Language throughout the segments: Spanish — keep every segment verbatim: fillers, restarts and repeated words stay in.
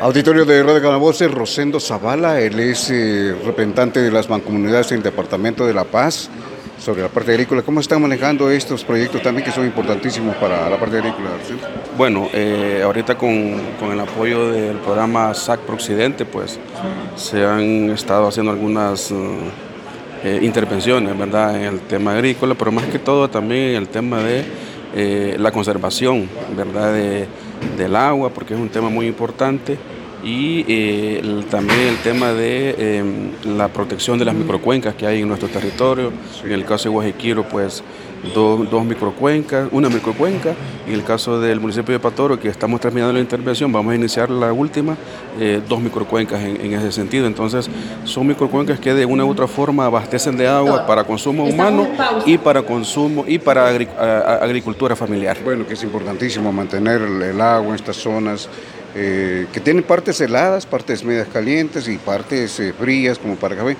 Auditorio de Radio Canavoce, Rosendo Zavala, él es eh, representante de las mancomunidades del Departamento de La Paz sobre la parte agrícola. ¿Cómo están manejando estos proyectos también que son importantísimos para la parte agrícola? Bueno, eh, ahorita con, con el apoyo del programa S A C Proccidente, pues se han estado haciendo algunas eh, intervenciones, ¿verdad?, en el tema agrícola, pero más que todo también en el tema de eh, la conservación, ¿verdad?, de, del agua, porque es un tema muy importante. Y eh, el, también el tema de eh, la protección de las microcuencas que hay en nuestro territorio. En el caso de Guajiquiro, pues do, dos microcuencas, una microcuenca. En el caso del municipio de Patoro, que estamos terminando la intervención, vamos a iniciar la última, eh, dos microcuencas en, en ese sentido. Entonces, son microcuencas que de una u otra forma abastecen de agua para consumo humano y para consumo y para agric agricultura familiar. Bueno, que es importantísimo mantener el agua en estas zonas. Eh, que tienen partes heladas, partes medias calientes y partes eh, frías como para café.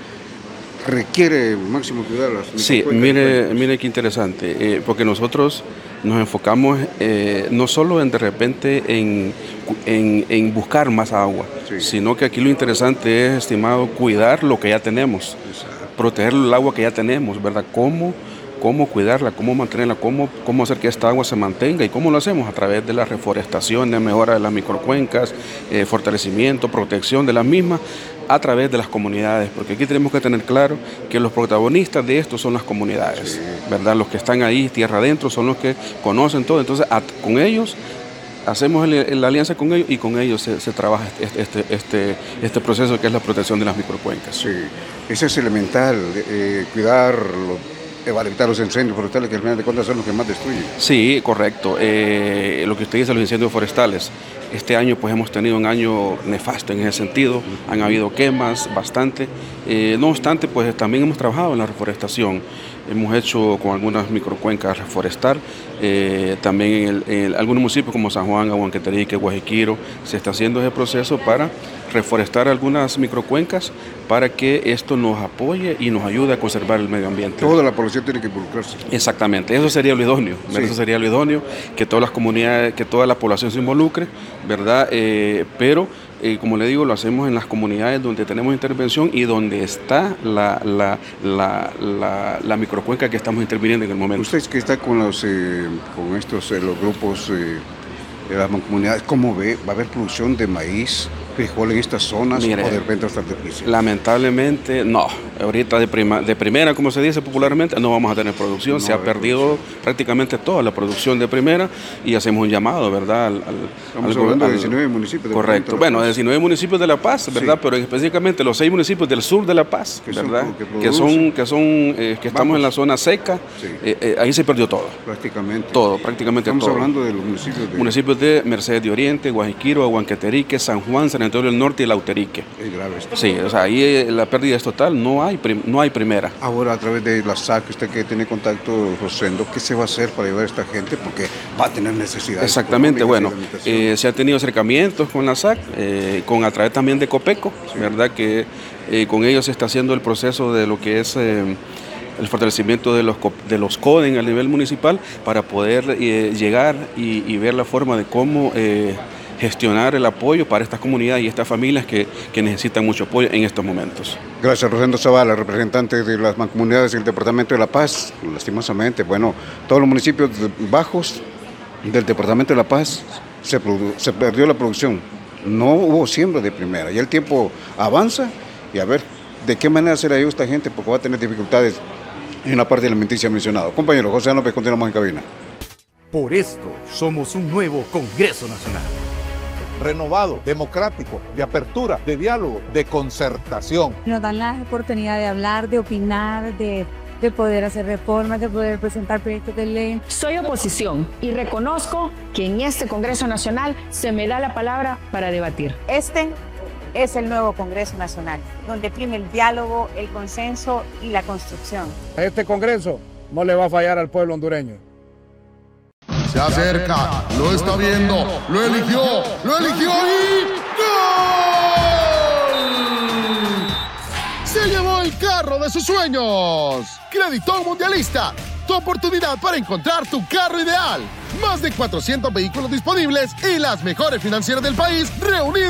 Requiere máximo cuidado las Sí, mire, mire qué interesante, eh, porque nosotros nos enfocamos eh, no solo en de repente en, en, en buscar más agua, sí, sino que aquí lo interesante es, estimado, cuidar lo que ya tenemos. Exacto. Proteger el agua que ya tenemos, ¿verdad? ¿Cómo? Cómo cuidarla, cómo mantenerla, cómo, cómo hacer que esta agua se mantenga y cómo lo hacemos a través de la reforestación, de mejora de las microcuencas, eh, fortalecimiento, protección de las mismas a través de las comunidades, porque aquí tenemos que tener claro que los protagonistas de esto son las comunidades, sí, ¿verdad? Los que están ahí tierra adentro son los que conocen todo, entonces a, con ellos hacemos el, la alianza con ellos y con ellos se, se trabaja este, este, este, este proceso que es la protección de las microcuencas. Sí, eso es elemental, eh, cuidar lo evitar los incendios forestales que al final de cuentas son los que más destruyen. Sí, correcto. Eh, lo que usted dice, los incendios forestales. Este año pues hemos tenido un año nefasto en ese sentido, han habido quemas bastante. Eh, no obstante, pues también hemos trabajado en la reforestación. Hemos hecho con algunas microcuencas reforestar, eh, también en, el, en algunos municipios como San Juan, Aguanqueterique, Guajiquiro, se está haciendo ese proceso para reforestar algunas microcuencas para que esto nos apoye y nos ayude a conservar el medio ambiente. Toda la población tiene que involucrarse. Exactamente, eso sería lo idóneo, sí, eso sería lo idóneo, que todas las comunidades, que toda la población se involucre, ¿verdad? Eh, pero Eh, como le digo, lo hacemos en las comunidades donde tenemos intervención y donde está la, la, la, la, la microcuenca que estamos interviniendo en el momento. Usted que está con, los, eh, con estos eh, los grupos eh, de las mancomunidades, ¿cómo ve? ¿Va a haber producción de maíz, frijol en estas zonas? Mire, o de repente hasta difícil? Lamentablemente no. Ahorita de, prima, de primera, como se dice popularmente, no vamos a tener producción. No, se ha perdido producción. Prácticamente toda la producción de primera y hacemos un llamado, ¿verdad? Al, al, Estamos al, hablando al, de diecinueve municipios. De correcto. Bueno, de diecinueve municipios de La Paz, ¿verdad? Sí. Pero específicamente los seis municipios del sur de La Paz, que ¿verdad? Son, que, que son, que, son eh, que estamos Vamos. en la zona seca. Sí. Eh, eh, ahí se perdió todo. Prácticamente. Todo, prácticamente Estamos todo. Estamos hablando de los municipios de... Municipios de Mercedes de Oriente, Guajiquiro, Aguanqueterique, San Juan, San Antonio del Norte y Lauterique. Es grave esto. Sí, o sea, ahí eh, la pérdida es total, no hay, prim, no hay primera. Ahora, a través de la S A C, usted que tiene contacto, Rosendo, ¿qué se va a hacer para ayudar a esta gente? Porque va a tener necesidades. Exactamente, bueno, eh, se han tenido acercamientos con la S A C, eh, con a través también de Copeco, sí, ¿verdad? Que eh, con ellos se está haciendo el proceso de lo que es eh, el fortalecimiento de los, de los CODEN a nivel municipal para poder eh, llegar y, y ver la forma de cómo eh, gestionar el apoyo para estas comunidades y estas familias que, que necesitan mucho apoyo en estos momentos. Gracias, Rosendo Zavala, representante de las mancomunidades del Departamento de La Paz. Lastimosamente, bueno, todos los municipios bajos del Departamento de La Paz se, se perdió la producción. No hubo siembra de primera. Ya el tiempo avanza y a ver de qué manera será ayuda esta gente, porque va a tener dificultades en la parte alimenticia mencionada. Compañero José López, continuamos en cabina. Por esto somos un nuevo Congreso Nacional. Renovado, democrático, de apertura, de diálogo, de concertación. Nos dan la oportunidad de hablar, de opinar, de, de poder hacer reformas, de poder presentar proyectos de ley. Soy oposición y reconozco que en este Congreso Nacional se me da la palabra para debatir. Este es el nuevo Congreso Nacional, donde prime el diálogo, el consenso y la construcción. Este Congreso no le va a fallar al pueblo hondureño. Se acerca, lo está viendo, lo eligió, lo eligió y ¡gol! Se llevó el carro de sus sueños. Crédito Mundialista, tu oportunidad para encontrar tu carro ideal. Más de cuatrocientos vehículos disponibles y las mejores financieras del país reunidas.